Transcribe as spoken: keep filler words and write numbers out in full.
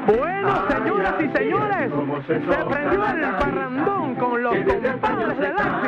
Bueno, señoras y señores, se prendió el parrandón con los compadres del Axis.